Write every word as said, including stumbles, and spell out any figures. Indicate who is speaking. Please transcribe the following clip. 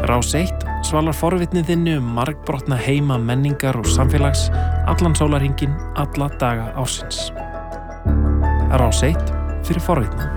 Speaker 1: Rás eitt svalar forvitnið þinni um margbrotna heima menningar og samfélags allan sólarhringinn, alla daga ársins. Rás eitt fyrir forvitna.